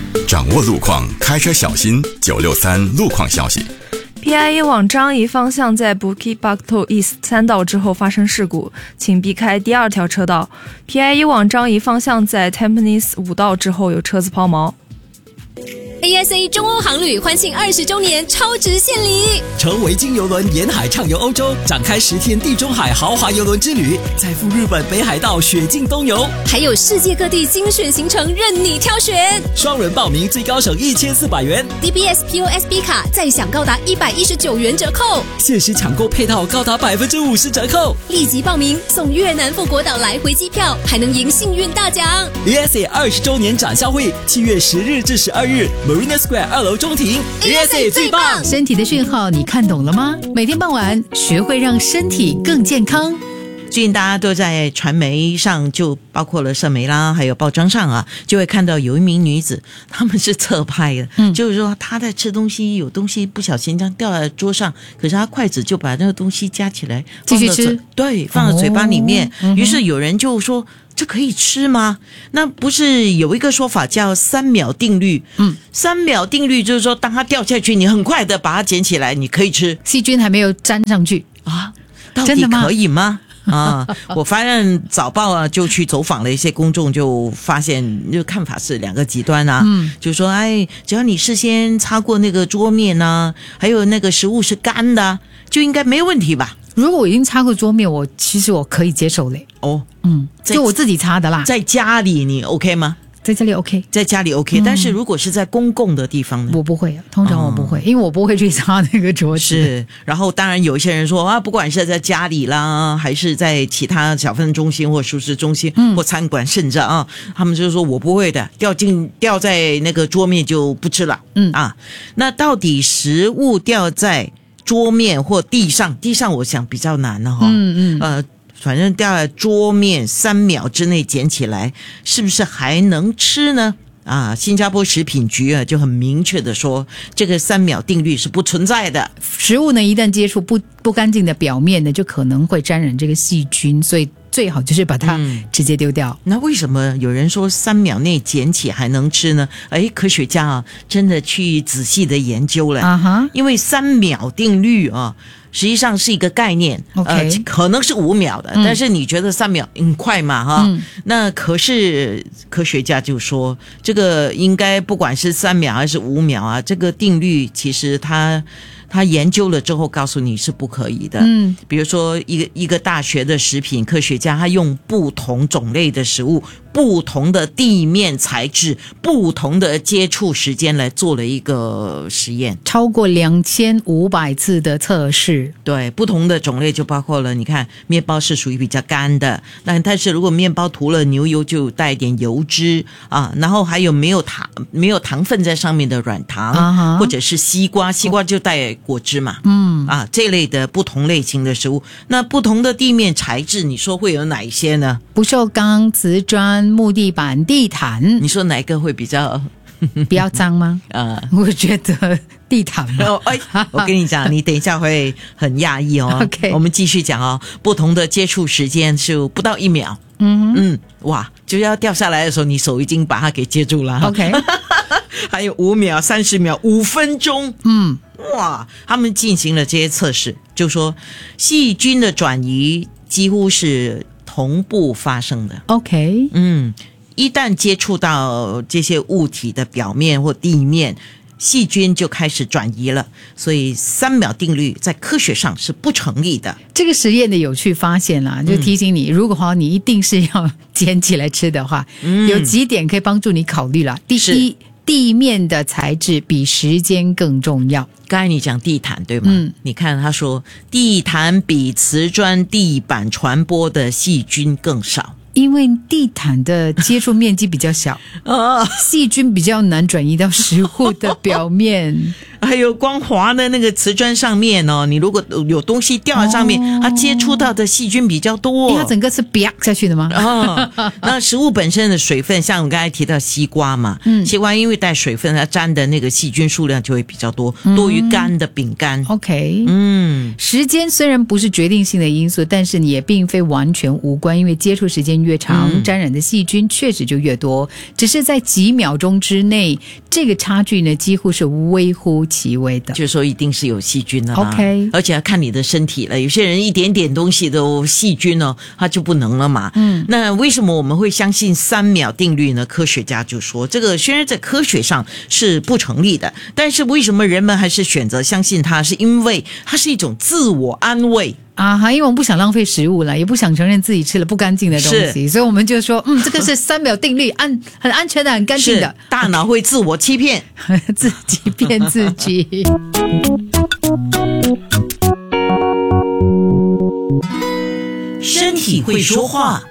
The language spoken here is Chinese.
掌握路况，开车小心。963路况消息。 PIE 往张沂方向在 Bukit Batok East 3道之后发生事故，请避开第2条车道。PIE 往张沂方向在 Tampines 5道之后有车子抛锚。 ASA 中欧航旅欢庆20周年超值献礼， 乘维京邮轮沿海畅游欧洲，展开10天地中海豪华邮轮之旅，再赴日本北海道雪境东游， 还有世界各地精选行程任你挑选。 双人报名最高省1400元 DBS POSB 卡再享高达119元折扣， 限时抢购配套高达50%折扣， 立即报名送越南富国岛来回机票，还能赢幸运大奖。 ASA 20周年展销会7月10日至12日Marina Square 2楼中庭 ，ASA 最棒！ 身体的讯号你看懂了吗？每天傍晚学会让身体更健康。 最近大家都在传媒上，就包括了社媒啦，还有报章上啊，就会看到有一名女子，他们是侧拍的，就是说她在吃东西，有东西不小心这样掉在桌上，可是她筷子就把那个东西夹起来继续吃， 对，放在嘴巴里面。于是有人就说，这可以吃吗？那不是有一个说法叫3秒定律？3秒定律就是说，当它掉下去，你很快的把它捡起来，你可以吃。 细菌还没有沾上去啊？到底可以吗？啊，我发现早报啊，就去走访了一些公众，就发现就看法是2个极端啊。就说只要你事先擦过那个桌面啊，还有那个食物是干的，就应该没问题吧？ 如果我已经擦过桌面，其实我可以接受嘞。就我自己擦的啦。 在家里你 OK 吗？ 在这里 OK， 在家里 OK，但是如果是在公共的地方呢？ 我不会，通常我不会，因为我不会去擦那个桌子。 是，然后当然有一些人说啊，不管是在家里啦，还是在其他小分中心或熟食中心或餐馆，甚至啊，他们就说我不会的，掉在那个桌面就不吃了。那到底食物掉在桌面或地上我想比较难了哈。反正掉在桌面3秒之内捡起来，是不是还能吃呢？新加坡食品局啊就很明确的说，这个3秒定律是不存在的。 食物呢，一旦接触不干净的表面呢，就可能会沾染这个细菌，所以最好就是把它直接丢掉。 那为什么有人说3秒内捡起还能吃呢？科学家啊真的去仔细的研究了，因为3秒定律啊实际上是一个概念，可能是5秒的，但是你觉得3秒很快嘛哈？那可是科学家就说，这个应该不管是3秒还是5秒啊，这个定律其实他研究了之后告诉你是不可以的。比如说一个大学的食品科学家，他用不同种类的食物、不同的地面材质、不同的接触时间来做了一个实验， 超过2500次的测试。 对，不同的种类就包括了，你看面包是属于比较干的，但是如果面包涂了牛油就带一点油脂啊，然后还有没有糖分在上面的软糖，或者是西瓜就带果汁嘛，这类的不同类型的食物。那不同的地面材质，你说会有哪一些呢？ 不锈钢、瓷砖、木地板、地毯， 你说哪一个会比较脏吗？我觉得地毯吧。 我跟你讲，你等一下会很讶异哦。 OK， 我们继续讲哦。不同的接触时间是不到1秒。哇，就要掉下来的时候，你手已经把它给接住了。 OK， 还有5秒、30秒、5分钟。哇，他们进行了这些测试，就说细菌的转移几乎是同步发生的。 OK， 一旦接触到这些物体的表面或地面，细菌就开始转移了，所以3秒定律在科学上是不成立的。 这个实验的有趣发现啦，就提醒你，如果你一定是要捡起来吃的话，有几点可以帮助你考虑啦。第一，地面的材质比时间更重要。 刚才你讲地毯对吗？你看他说地毯比瓷砖地板传播的细菌更少。 因为地毯的接触面积比较小，细菌比较难转移到食物的表面。 还有光滑的那个瓷砖上面哦，你如果有东西掉在上面，它接触到的细菌比较多。 它整个是啪下去的吗？ 那食物本身的水分，像我刚才提到西瓜嘛，西瓜因为带水分，它沾的那个细菌数量就会比较多，多于干的饼干。 OK， 时间虽然不是决定性的因素，但是也并非完全无关，因为接触时间越长，沾染的细菌确实就越多，只是在几秒钟之内，这个差距呢几乎是微乎其微的。 就是说一定是有细菌的啦 OK， 而且要看你的身体了，有些人一点点东西都细菌哦，他就不能了嘛。那为什么我们会相信3秒定律呢？科学家就说这个虽然在科学上是不成立的，但是为什么人们还是选择相信它？是因为它是一种自我安慰因为我们不想浪费食物了，也不想承认自己吃了不干净的东西，所以我们就说这个是3秒定律，很安全的，很干净的。 大脑会自我欺骗自己骗自己。 身体会说话。